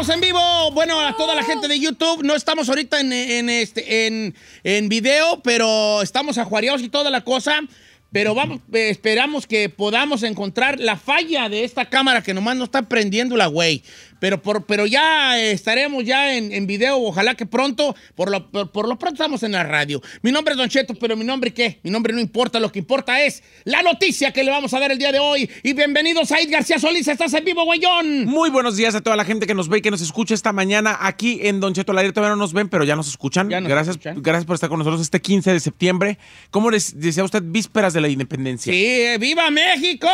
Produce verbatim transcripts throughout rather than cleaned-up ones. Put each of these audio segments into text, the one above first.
estamos en vivo. Bueno, a toda la gente de YouTube. No estamos ahorita en, en, este, en, en video, pero estamos ajuareados y toda la cosa. Pero vamos, eh, esperamos que podamos encontrar la falla de esta cámara que nomás no está prendiendo la güey. Pero, por, pero ya eh, estaremos ya en, en video, ojalá que pronto. Por lo, por, por lo pronto estamos en la radio. Mi nombre es Don Cheto, pero mi nombre ¿qué? Mi nombre no importa, lo que importa es la noticia que le vamos a dar el día de hoy. Y bienvenidos a Said García Solís, estás en vivo, güeyón. Muy buenos días a toda la gente que nos ve y que nos escucha esta mañana aquí en Don Cheto al aire. Todavía no nos ven, pero ya nos escuchan. Ya nos gracias, escuchan. Gracias por estar con nosotros este quince de septiembre. ¿Cómo les decía usted? Vísperas de la independencia. Sí, eh, ¡viva México!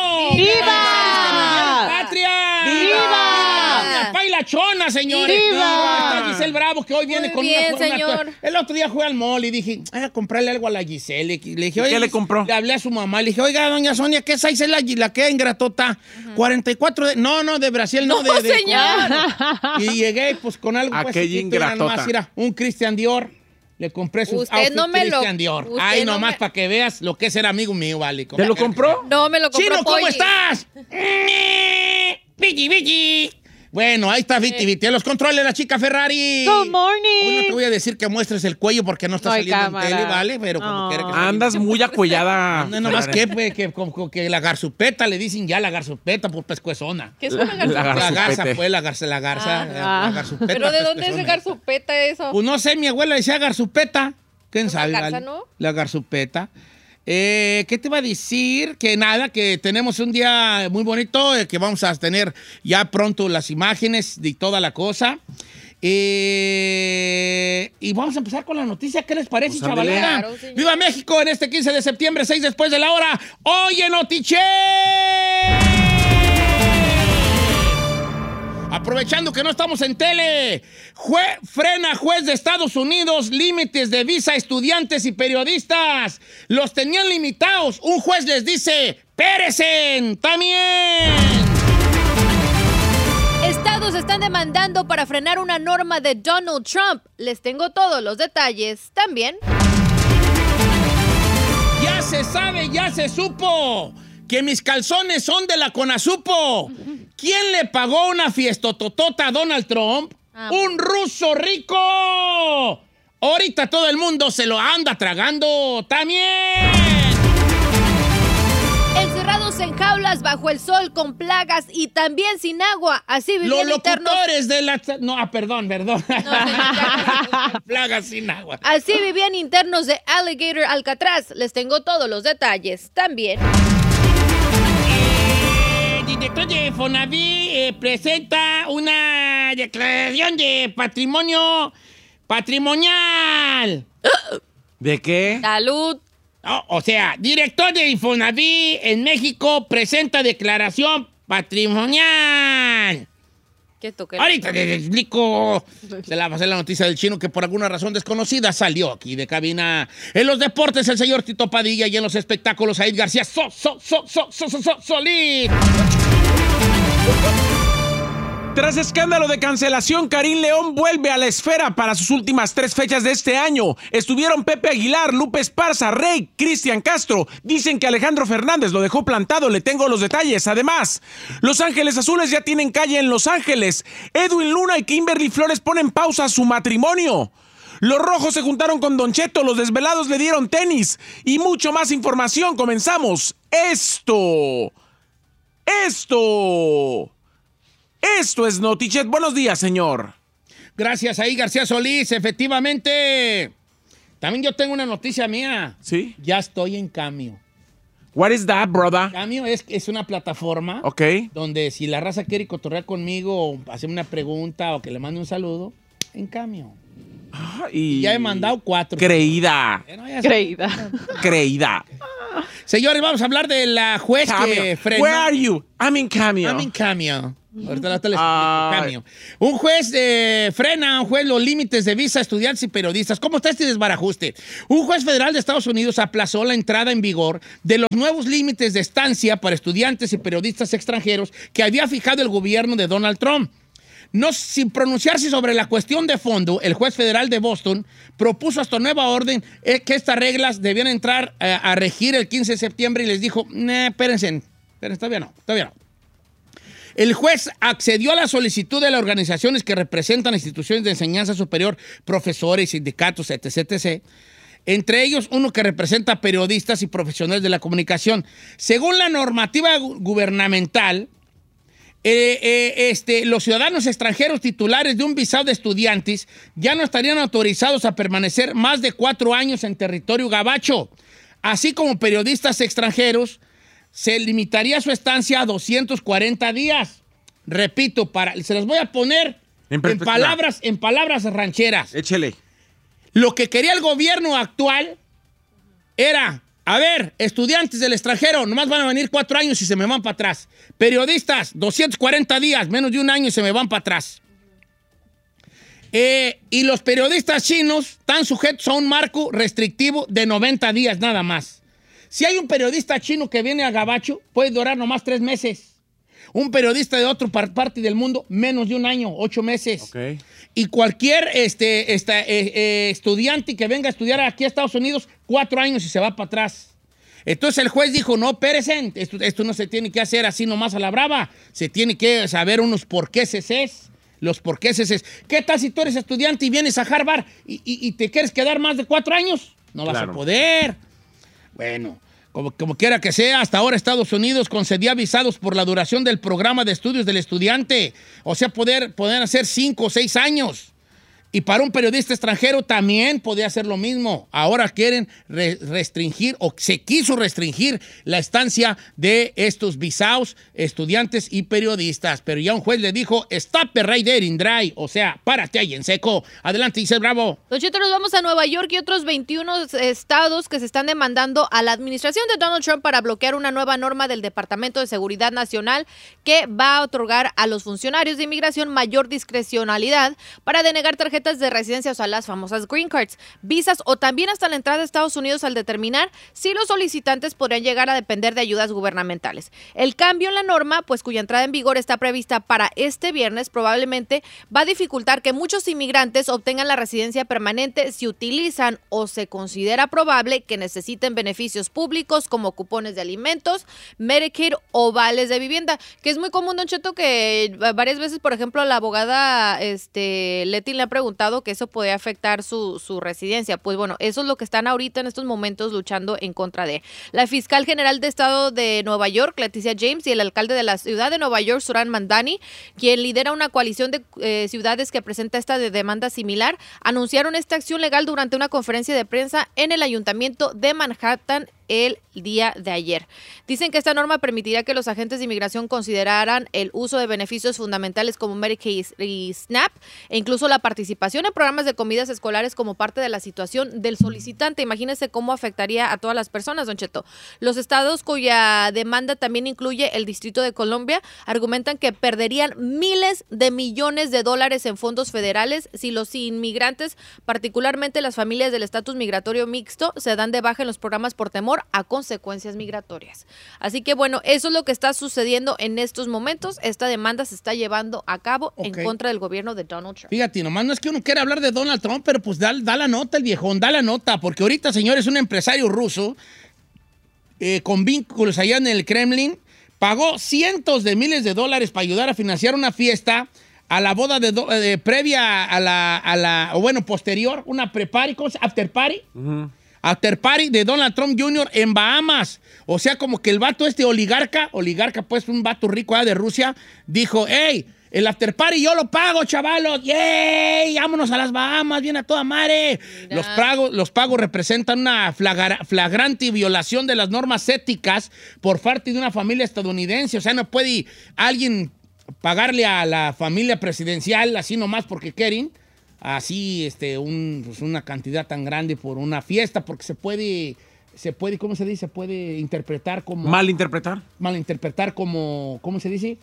¡Viva! ¡Patria! ¡Viva! ¡Viva! ¡Chona, señores! ¡Viva! Está Giselle Bravo, que hoy viene Muy con bien, una, una- señor. El otro día fui al mall y dije, voy a comprarle algo a la Giselle. Le dije, ¿Y oye, qué le compró? Le hablé a su mamá, le dije, oiga, doña Sonia, ¿qué size es la, la que ingratota? cuarenta y cuatro de... No, no, de Brasil, no, ¡No, de... de- señor! Y llegué, pues, con algo, pues, Aquella chiquito, era ingratota. nomás, mira, un Christian Dior. Le compré sus Usted outfits no me lo- Christian Dior. usted Ay, no nomás me- para que veas lo que es ser amigo mío, vale. ¿Te lo compró? No, me lo compró Chino, ¿cómo Polly. estás? Vicky, Vicky. Bueno, ahí está Vicky, Vicky. Los controles, la chica Ferrari. Good Hoy no morning. te voy a decir que muestres el cuello porque no está No hay saliendo cámara. en tele, ¿vale? Pero como No. quiera que Andas muy acuellada. No, nomás que, pues, que, como que la garzupeta, le dicen ya la garzupeta por pescuezona. ¿Qué es una La garzupeta? La garza, garzupete. pues, la garza, la garza, Ah. la, la garzupeta. ¿Pero de dónde es pescuezona. de garzupeta eso? Pues no sé, mi abuela decía garzupeta. ¿Quién ¿Una sabe? garza, vale? no? La garzupeta. Eh, ¿Qué te iba a decir? Que nada, que tenemos un día muy bonito, eh, que vamos a tener ya pronto las imágenes de toda la cosa. Eh, y vamos a empezar con la noticia. ¿Qué les parece, Pues, ándale. chavalera? Claro, señor. ¡Viva México! En este quince de septiembre, seis después de la hora. ¡Oye, Notiche! Aprovechando que no estamos en tele, Jue- frena juez de Estados Unidos límites de visa a estudiantes y periodistas. Los tenían limitados. Un juez les dice, ¡pérecen! ¡También! Estados están demandando para frenar una norma de Donald Trump. Les tengo todos los detalles también. Ya se sabe, ya se supo que mis calzones son de la Conasupo. ¿Quién le pagó una fiestototota a Donald Trump? Ah. ¡Un ruso rico! Ahorita todo el mundo se lo anda tragando también. Encerrados en jaulas bajo el sol con plagas y también sin agua. Así Los vivían internos. locutores de la... No, ah, perdón, perdón. No, señor, Plagas sin agua. Así vivían internos de Alligator Alcatraz. Les tengo todos los detalles también. El director de Fonaví eh, presenta una declaración de patrimonio patrimonial. ¿De qué? Salud. No, o sea, director de Infonaví en México presenta declaración patrimonial. ¿Qué toqué? Ahorita les explico. Se la va a hacer la noticia del chino que por alguna razón desconocida salió aquí de cabina. En los deportes, el señor Tito Padilla, y en los espectáculos, Said García so, so, so, so, so, so, so, Solís. Tras escándalo de cancelación, Karim León vuelve a la esfera para sus últimas tres fechas de este año. Estuvieron Pepe Aguilar, Lupe Esparza, Rey, Cristian Castro. Dicen que Alejandro Fernández lo dejó plantado, le tengo los detalles. Además, Los Ángeles Azules ya tienen calle en Los Ángeles. Edwin Luna y Kimberly Flores ponen pausa a su matrimonio. Los rojos se juntaron con Don Cheto, los desvelados le dieron tenis. Y mucho más información. Comenzamos. Esto. Esto. Esto es Notichet. Buenos días, señor. Gracias ahí, García Solís. Efectivamente. También yo tengo una noticia mía. ¿Sí? Ya estoy en Cameo. What is that, brother? Cameo es, es una plataforma Ok. donde si la raza quiere cotorrear conmigo o hacerme una pregunta o que le mande un saludo, en Cameo. Y Ya he mandado cuatro. Creída. Bueno, ya sé. Creída. Creída. Señores, vamos a hablar de la juez que Cameo. frenó. Where are you? I'm in Cameo. I'm in Cameo. Ahorita, ahorita les Ah. explico, Cameo. Un juez eh, frena, un juez los límites de visa a estudiantes y periodistas. ¿Cómo está este desbarajuste? Un juez federal de Estados Unidos aplazó la entrada en vigor de los nuevos límites de estancia para estudiantes y periodistas extranjeros que había fijado el gobierno de Donald Trump. No, sin pronunciarse sobre la cuestión de fondo, el juez federal de Boston propuso hasta nueva orden eh, que estas reglas debían entrar eh, a regir el quince de septiembre y les dijo, nah, espérense, espérense, todavía no, todavía no. El juez accedió a la solicitud de las organizaciones que representan instituciones de enseñanza superior, profesores, sindicatos, etcétera, etcétera. Entre ellos, uno que representa periodistas y profesionales de la comunicación. Según la normativa gu- gubernamental, eh, eh, este, los ciudadanos extranjeros titulares de un visado de estudiantes ya no estarían autorizados a permanecer más de cuatro años en territorio gabacho. Así como periodistas extranjeros, se limitaría su estancia a doscientos cuarenta días. Repito, para, se las voy a poner en, en, palabras, en palabras rancheras. Échele. Lo que quería el gobierno actual era, a ver, estudiantes del extranjero, nomás van a venir cuatro años y se me van para atrás. Periodistas, doscientos cuarenta días, menos de un año y se me van para atrás. Eh, y los periodistas chinos están sujetos a un marco restrictivo de noventa días nada más. Si hay un periodista chino que viene a Gabacho, puede durar nomás tres meses. Un periodista de otra par parte del mundo, menos de un año, ocho meses. Okay. Y cualquier este, este, eh, eh, estudiante que venga a estudiar aquí a Estados Unidos, cuatro años y se va para atrás. Entonces el juez dijo, no, espérense, esto, esto no se tiene que hacer así nomás a la brava. Se tiene que saber unos por qué se es. Los por qué se es. ¿Qué tal si tú eres estudiante y vienes a Harvard y, y, y te quieres quedar más de cuatro años? No vas claro. a poder. Bueno, como, como quiera que sea, hasta ahora Estados Unidos concedía visados por la duración del programa de estudios del estudiante. O sea, poder, poder hacer cinco o seis años. Y para un periodista extranjero también podía hacer lo mismo. Ahora quieren re restringir, o se quiso restringir la estancia de estos visados, estudiantes y periodistas. Pero ya un juez le dijo, stop right there in dry. O sea, párate ahí en seco. Adelante, Giselle Bravo. Don Cheto, nos vamos a Nueva York y otros veintiuno estados que se están demandando a la administración de Donald Trump para bloquear una nueva norma del Departamento de Seguridad Nacional que va a otorgar a los funcionarios de inmigración mayor discrecionalidad para denegar tarjetas de residencia, o sea, las famosas green cards, visas o también hasta la entrada a Estados Unidos al determinar si los solicitantes podrían llegar a depender de ayudas gubernamentales. El cambio en la norma, pues cuya entrada en vigor está prevista para este viernes, probablemente va a dificultar que muchos inmigrantes obtengan la residencia permanente si utilizan o se considera probable que necesiten beneficios públicos como cupones de alimentos, Medicaid o vales de vivienda, que es muy común, Don Cheto, que varias veces, por ejemplo, la abogada este, Leti le ha preguntado que eso podía afectar su, su residencia. Pues bueno, eso es lo que están ahorita en estos momentos luchando en contra de. La fiscal general de Estado de Nueva York, Leticia James, y el alcalde de la ciudad de Nueva York, Zohran Mamdani, quien lidera una coalición de eh, ciudades que presenta esta de demanda similar, anunciaron esta acción legal durante una conferencia de prensa en el ayuntamiento de Manhattan el día de ayer. Dicen que esta norma permitirá que los agentes de inmigración consideraran el uso de beneficios fundamentales como Medicaid y SNAP e incluso la participación en programas de comidas escolares como parte de la situación del solicitante. Imagínense cómo afectaría a todas las personas, Don Cheto. Los estados cuya demanda también incluye el Distrito de Columbia argumentan que perderían miles de millones de dólares en fondos federales si los inmigrantes, particularmente las familias del estatus migratorio mixto, se dan de baja en los programas por temor a consecuencias migratorias. Así que bueno, eso es lo que está sucediendo en estos momentos. Esta demanda se está llevando a cabo okay. en contra del gobierno de Donald Trump. Fíjate, nomás no es que uno quiera hablar de Donald Trump, pero pues da, da la nota el viejón, da la nota, porque ahorita, señores, un empresario ruso eh, con vínculos allá en el Kremlin pagó cientos de miles de dólares para ayudar a financiar una fiesta a la boda de, do, de previa a la, a la, o bueno, posterior, una pre-party, ¿cómo se llama? After party. Uh-huh. After party de Donald Trump junior en Bahamas. O sea, como que el vato este oligarca, oligarca pues un vato rico de Rusia, dijo, hey, el after party yo lo pago, chavalos, ¡yay! Vámonos a las Bahamas, viene a toda madre. Los pagos, los pagos representan una flagra, flagrante violación de las normas éticas por parte de una familia estadounidense. O sea, no puede alguien pagarle a la familia presidencial así nomás porque quieren. Así, este, un, pues una cantidad tan grande por una fiesta, porque se puede, se puede, ¿cómo se dice? Se puede interpretar como... ¿Malinterpretar? Malinterpretar como, ¿cómo se dice?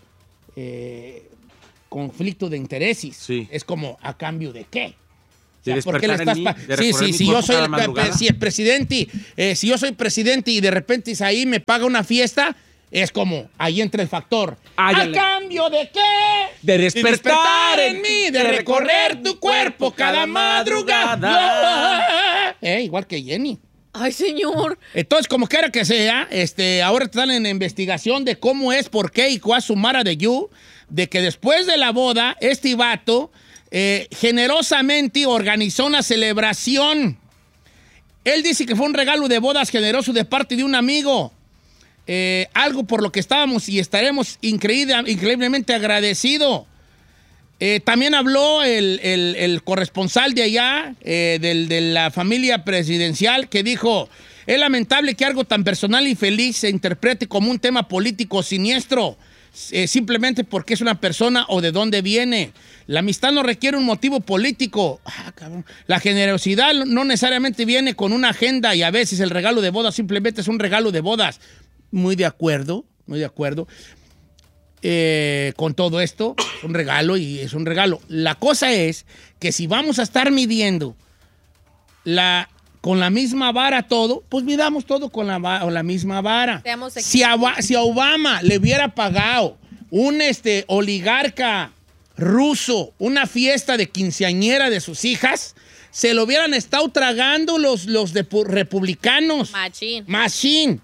Eh, conflicto de intereses. Sí. Es como, ¿a cambio de qué? De o sea, ¿por qué le estás mí, de sí, sí, si yo soy el, si el presidente, eh, si yo soy presidente y de repente Isaí me paga una fiesta... Es como, ahí entra el factor. Ay, ¿A le... cambio de qué? De despertar, de despertar en mí, de recorrer tu cuerpo cada madrugada. Eh, igual que Jenny. Ay, señor. Entonces, como quiera que sea, este, ahora están en investigación de cómo es, por qué y cuál su mara de you, de que después de la boda, este vato eh, generosamente organizó una celebración. Él dice que fue un regalo de bodas generoso de parte de un amigo. Eh, algo por lo que estábamos y estaremos increíble, increíblemente agradecidos. Eh, también habló el, el, el corresponsal de allá, eh, del, de la familia presidencial, que dijo, es lamentable que algo tan personal y feliz se interprete como un tema político siniestro, eh, simplemente porque es una persona o de dónde viene. La amistad no requiere un motivo político. Ah, cabrón. La generosidad no necesariamente viene con una agenda y a veces el regalo de bodas simplemente es un regalo de bodas. Muy de acuerdo, muy de acuerdo. Eh, con todo esto, es un regalo y es un regalo. La cosa es que si vamos a estar midiendo la, con la misma vara todo, pues midamos todo con la, con la misma vara. Si a, si a Obama le hubiera pagado un este, oligarca ruso una fiesta de quinceañera de sus hijas, se lo hubieran estado tragando los, los de, republicanos. Machín. Machín.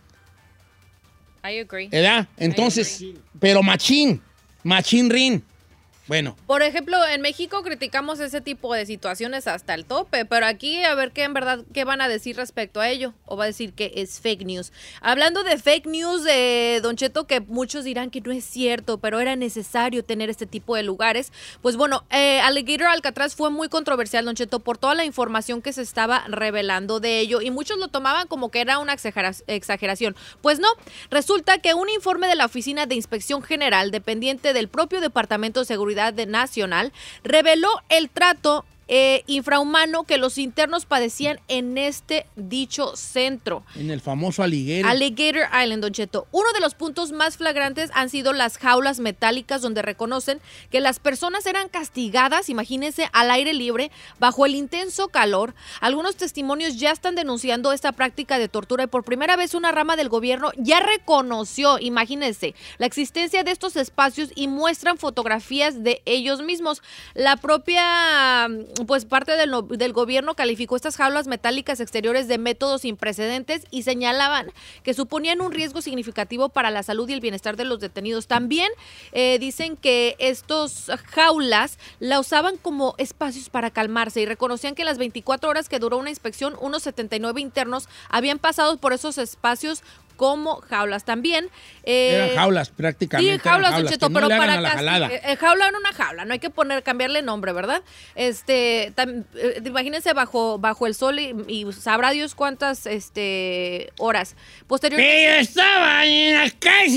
I agree. ¿Verdad? Entonces, pero machín, machín rin. Bueno. Por ejemplo, en México criticamos ese tipo de situaciones hasta el tope, pero aquí a ver qué en verdad, qué van a decir respecto a ello, o va a decir que es fake news. Hablando de fake news, de Don Cheto, que muchos dirán que no es cierto, pero era necesario tener este tipo de lugares, pues bueno, eh, Alligator Alcatraz fue muy controversial, Don Cheto, por toda la información que se estaba revelando de ello, y muchos lo tomaban como que era una exageración. Pues no, resulta que un informe de la Oficina de Inspección General, dependiente del propio Departamento de Seguridad de Nacional, reveló el trato eh, infrahumano que los internos padecían en este dicho centro. En el famoso Alligator. Alligator Island, Don Cheto. Uno de los puntos más flagrantes han sido las jaulas metálicas donde reconocen que las personas eran castigadas, imagínense, al aire libre, bajo el intenso calor. Algunos testimonios ya están denunciando esta práctica de tortura y por primera vez una rama del gobierno ya reconoció, imagínense, la existencia de estos espacios y muestran fotografías de ellos mismos. La propia pues parte del, del gobierno calificó estas jaulas metálicas exteriores de métodos sin precedentes y señalaban que suponían un riesgo significativo para la salud y el bienestar de los detenidos. También eh, dicen que estos jaulas la usaban como espacios para calmarse y reconocían que en las veinticuatro horas que duró una inspección, unos setenta y nueve internos habían pasado por esos espacios como jaulas también. Eh, eran jaulas prácticamente. Sí, jaulas, jaulas Don Cheto, no pero para la jalada. Eh, jaula era una jaula, no hay que poner, cambiarle nombre, ¿verdad? Este, tam, eh, imagínense bajo, bajo el sol y, y sabrá Dios cuántas este, horas. Posteriormente. ¡Pero estaban en las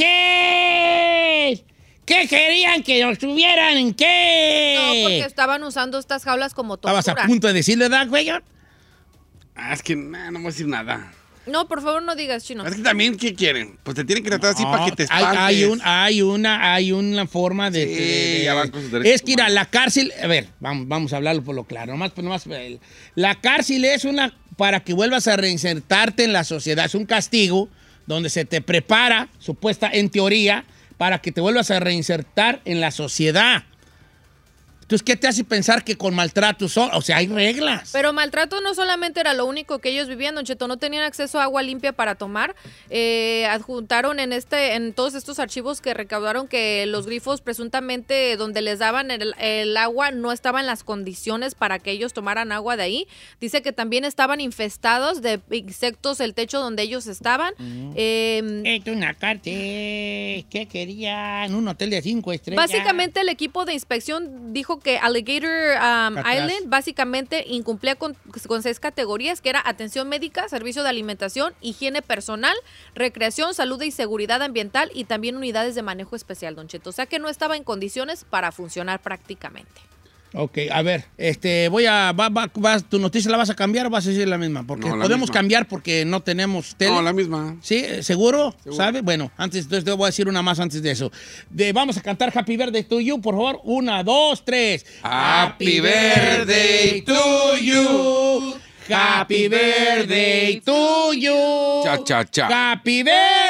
cárceles! ¿Qué querían que nos tuvieran? ¿En qué? No, porque estaban usando estas jaulas como tortura. ¿Estabas a punto de decirle, ¿verdad, güey? Ah, es que nah, no voy a decir nada. No, por favor, no digas, Chino. Es que también, ¿qué quieren? Pues te tienen que tratar así no, para que te espantes. Hay, hay, un, hay, una, hay una forma de... Sí, de, de ya van con sus derechos es que ir a humanos. la cárcel... A ver, vamos, vamos a hablarlo por lo claro. Nomás, nomás, la cárcel es una... para que vuelvas a reinsertarte en la sociedad. Es un castigo donde se te prepara, supuesta, en teoría, para que te vuelvas a reinsertar en la sociedad. Entonces, ¿qué te hace pensar que con maltrato son? O sea, hay reglas. Pero maltrato no solamente era lo único que ellos vivían, Don Cheto, no tenían acceso a agua limpia para tomar. Eh, adjuntaron en este, en todos estos archivos que recaudaron que los grifos presuntamente donde les daban el, el agua no estaban en las condiciones para que ellos tomaran agua de ahí. Dice que también estaban infestados de insectos el techo donde ellos estaban. Uh-huh. eh, Esto es una cárcel. ¿Qué querían? Un hotel de cinco estrellas. Básicamente el equipo de inspección dijo que Alligator um, Island básicamente incumplía con, con seis categorías, que era atención médica, servicio de alimentación, higiene personal, recreación, salud y seguridad ambiental y también unidades de manejo especial, Don Cheto. O sea que no estaba en condiciones para funcionar prácticamente. Ok, a ver, este, voy a, va, va, va, ¿tu noticia la vas a cambiar o vas a decir la misma? Porque No, la podemos misma. cambiar porque no tenemos tele. No, la misma. ¿Sí? ¿Seguro? Seguro. ¿Sabe? Bueno, antes, entonces te voy a decir una más antes de eso. De, vamos a cantar Happy Birthday to You, por favor. Una, dos, tres. Happy birthday to you. Happy birthday to you. Cha, cha, cha. Happy birthday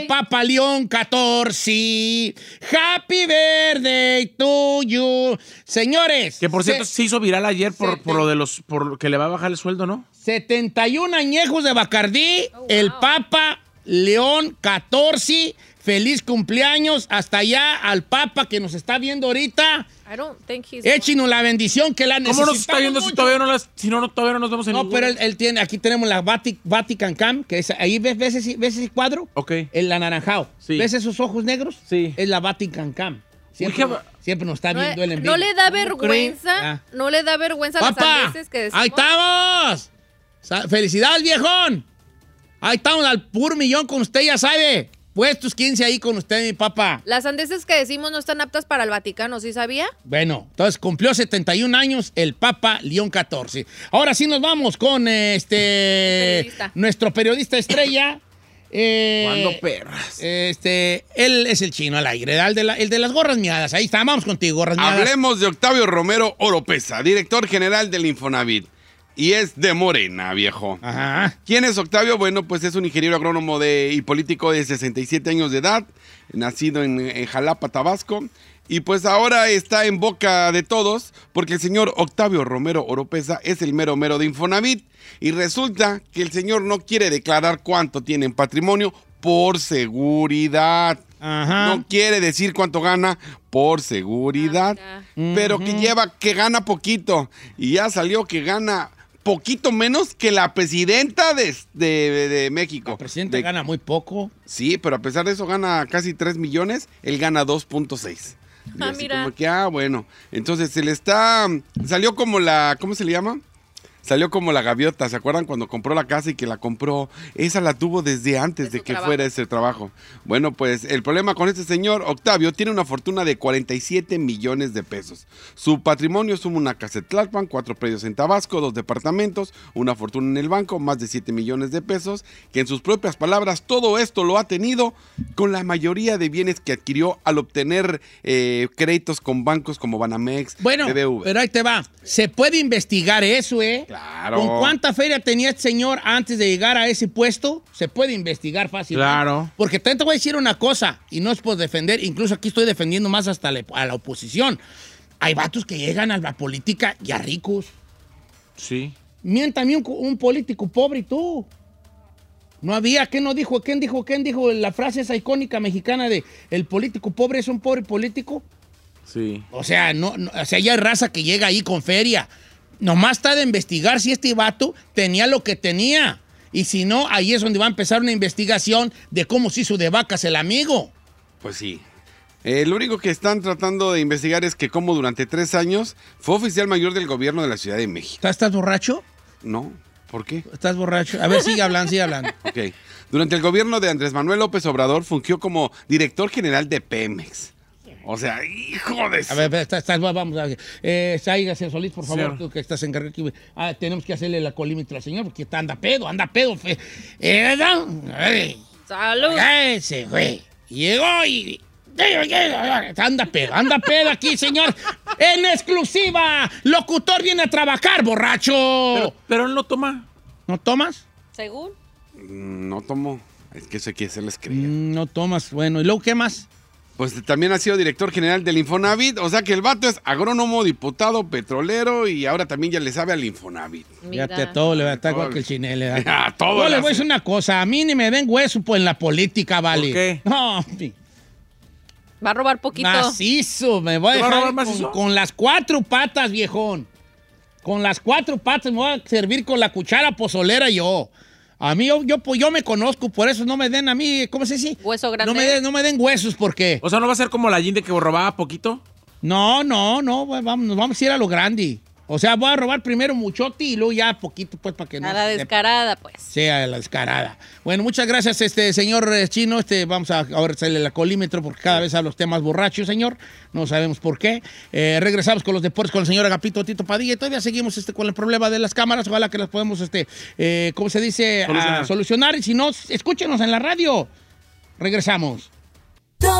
el Papa León catorce. Happy birthday to you. Señores. Que por cierto se, se hizo viral ayer por, se, por lo de los, por que le va a bajar el sueldo, ¿no? setenta y un añejos de Bacardí, oh, wow. El Papa León catorce. Feliz cumpleaños hasta allá al Papa que nos está viendo ahorita. I don't think he's Échenos la bendición que la necesitamos. ¿Cómo nos está viendo si todavía no, las, si no, todavía no nos vemos en No, ningún... pero él, él tiene, aquí tenemos la Vati, Vatican Cam, que es, ahí ves, ves, ese, ves ese cuadro. Ok. El anaranjado. Sí. ¿Ves esos ojos negros? Sí. Es la Vatican Cam. Siempre, Uy, siempre nos está no, viendo él en vivo. No le da vergüenza, Ah. no le da vergüenza ¡Papá! las sandeces que decimos. ¡Ahí estamos! Sa- ¡Felicidades, viejón! Ahí estamos al puro millón con usted, ya sabe. Puestos quince ahí con usted, mi papá. Las sandeces que decimos no están aptas para el Vaticano, ¿sí sabía? Bueno, entonces cumplió setenta y un años el Papa León catorce. Ahora sí nos vamos con este Periodista. nuestro periodista estrella. Eh, ¿Cuándo perras? Este, él es el chino al aire, el de, la- el de las gorras miadas. Ahí está, vamos contigo, gorras miadas. Hablemos de Octavio Romero Oropesa, director general del Infonavit. Y es de Morena, viejo. Ajá. ¿Quién es Octavio? Bueno, pues es un ingeniero agrónomo de, y político de sesenta y siete años de edad, nacido en, en Jalapa, Tabasco. Y pues ahora está en boca de todos porque el señor Octavio Romero Oropesa es el mero mero de Infonavit. Y resulta que el señor no quiere declarar cuánto tiene en patrimonio por seguridad. Ajá. No quiere decir cuánto gana por seguridad. Ah, pero que lleva, que gana poquito. Y ya salió que gana poquito menos que la presidenta de, de, de México. La presidenta De- gana muy poco. Sí, pero a pesar de eso gana casi tres millones, él gana dos punto seis. Y Ah, así mira. como que, ah, bueno. Entonces se le está, salió como la, ¿cómo se le llama? Salió como la gaviota, ¿se acuerdan cuando compró la casa y que la compró? Esa la tuvo desde antes De de, su que trabajo. fuera ese trabajo. Bueno, pues el problema con este señor, Octavio, tiene una fortuna de cuarenta y siete millones de pesos. Su patrimonio suma una casa en Tlalpan, cuatro predios en Tabasco, dos departamentos, una fortuna en el banco, más de siete millones de pesos, que en sus propias palabras, todo esto lo ha tenido con la mayoría de bienes que adquirió al obtener eh, créditos con bancos como Banamex, Bueno, B B V. pero ahí te va. Se puede investigar eso, ¿eh? Claro. ¿Con cuánta feria tenía este señor antes de llegar a ese puesto? Se puede investigar fácilmente. Claro. Porque también te voy a decir una cosa, y no es por defender, incluso aquí estoy defendiendo más hasta la, a la oposición. Hay vatos que llegan a la política ya ricos. Sí. Miéntame un, un político pobre y tú. No había, ¿quién no dijo? ¿Quién dijo? ¿Quién dijo la frase esa icónica mexicana de el político pobre es un pobre político? Sí. O sea, no, no, o sea, ya hay raza que llega ahí con feria. Nomás está de investigar si este vato tenía lo que tenía. Y si no, ahí es donde va a empezar una investigación de cómo se hizo de vacas el amigo. Pues sí. Eh, lo único que están tratando de investigar es que como durante tres años fue oficial mayor del gobierno de la Ciudad de México. ¿Estás, estás borracho? ¿No? ¿Por qué? ¿Estás borracho? A ver, sigue hablando, sigue hablando. Ok. Durante el gobierno de Andrés Manuel López Obrador fungió como director general de Pemex. O sea, hijo de... A ver, estás, estás, vamos a ver. Eh, Sáigase Solís, por favor, Sí. tú que estás encargado aquí. Ah, tenemos que hacerle la colímetro al señor porque está, anda pedo, anda pedo. Fe. Eh, no, ay, ¡Salud! ese güey. Llegó y... Anda pedo, anda pedo aquí, señor. En exclusiva, locutor viene a trabajar, borracho. Pero, pero él no toma. ¿No tomas? ¿Según? Mm, No tomó. Es que eso hay que hacerles creer. Mm, no tomas. Bueno, ¿y luego qué más? Pues también ha sido director general del Infonavit. O sea que el vato es agrónomo, diputado, petrolero y ahora también ya le sabe al Infonavit. Mira. Fíjate, a todo le va a estar igual que el chinel. le da. A todo Yo le le voy a hace. decir una cosa. A mí ni me den hueso pues, en la política, vale. ¿Por qué? No, sí. Va a robar poquito. Macizo, me voy a ¿Te va a dejar robar con, macizo? con las cuatro patas, viejón. Con las cuatro patas me voy a servir con la cuchara pozolera yo. A mí, yo, yo, pues, yo me conozco, por eso no me den a mí, ¿cómo se dice? Hueso grande. No me den, no me den huesos, ¿por qué? O sea, ¿no va a ser como la Jinde que robaba poquito? No, no, no, pues, vamos, nos vamos a ir a lo grande. O sea, voy a robar primero muchote y luego ya poquito, pues, para que no... A la se- descarada, pues. sea la descarada. Bueno, muchas gracias, este señor eh, Chino. Este, vamos a ahora hacerle la colímetro porque cada vez habla usted más borracho, señor. No sabemos por qué. Eh, regresamos con los deportes con el señor Agapito Tito Padilla y todavía seguimos este, con el problema de las cámaras. Ojalá que las podemos, este, eh, ¿cómo se dice? Solucionar. Ah, solucionar. Y si no, escúchenos en la radio. Regresamos.